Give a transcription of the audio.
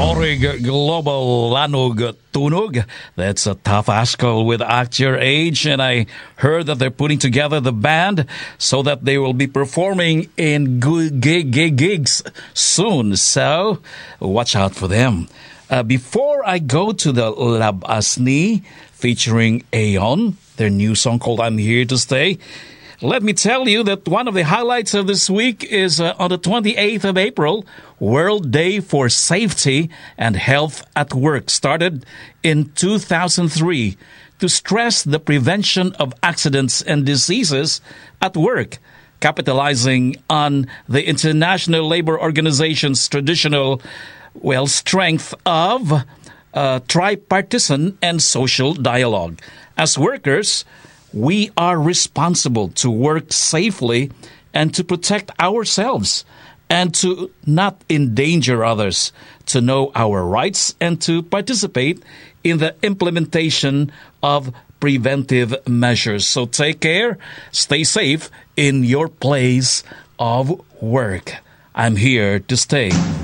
Orig Global Lanog Tunog. That's a tough Ashkol with Act Your Age, and I heard that they're putting together the band so that they will be performing in gigs soon. So watch out for them. Before I go to the Lab Asni featuring Aeon, their new song called I'm Here to Stay, let me tell you that one of the highlights of this week is on the 28th of April, World Day for Safety and Health at Work, started in 2003 to stress the prevention of accidents and diseases at work, capitalizing on the International Labor Organization's traditional, strength of tripartisan and social dialogue. As workers, we are responsible to work safely and to protect ourselves and to not endanger others, to know our rights and to participate in the implementation of preventive measures. So take care, stay safe in your place of work. I'm here to stay.